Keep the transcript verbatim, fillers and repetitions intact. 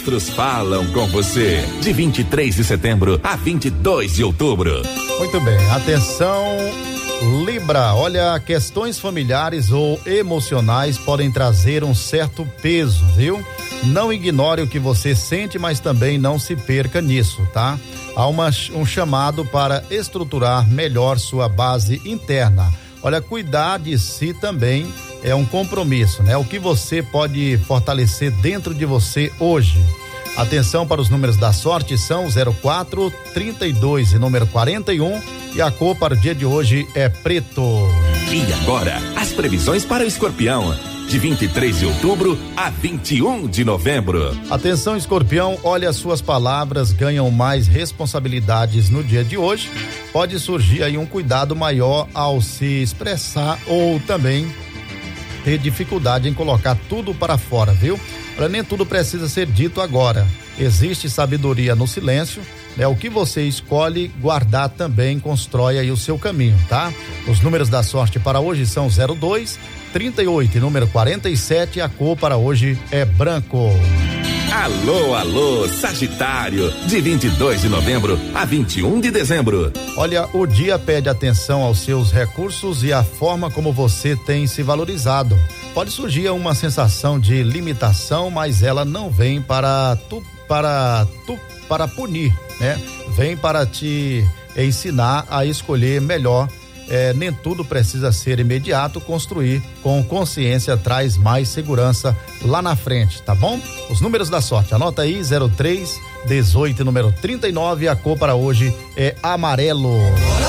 Astros falam com você, de vinte e três de setembro a vinte e dois de outubro. Muito bem, atenção Libra, olha, questões familiares ou emocionais podem trazer um certo peso, viu? Não ignore o que você sente, mas também não se perca nisso, tá? Há uma, um chamado para estruturar melhor sua base interna. Olha, cuidar de si também é um compromisso, né? O que você pode fortalecer dentro de você hoje. Atenção para os números da sorte, são zero quatro, trinta e dois e número quarenta e um, e a cor para o dia de hoje é preto. E agora, as previsões para o Escorpião, de vinte e três de outubro a vinte e um de novembro. Atenção, Escorpião, olha, suas palavras ganham mais responsabilidades no dia de hoje. Pode surgir aí um cuidado maior ao se expressar ou também ter dificuldade em colocar tudo para fora, viu? Olha, nem tudo precisa ser dito agora. Existe sabedoria no silêncio, né? O que você escolhe guardar também constrói aí o seu caminho, tá? Os números da sorte para hoje são zero dois, trinta e oito e número quarenta e sete, a cor para hoje é branco. Alô, alô, Sagitário, de vinte e dois de novembro a vinte e um de dezembro. Olha, o dia pede atenção aos seus recursos e à forma como você tem se valorizado. Pode surgir uma sensação de limitação, mas ela não vem para tu, para tu, para punir, né? Vem para te ensinar a escolher melhor. É, nem tudo precisa ser imediato. Construir com consciência traz mais segurança lá na frente, tá bom? Os números da sorte, anota aí, zero três, dezoito, número trinta e nove, a cor para hoje é amarelo.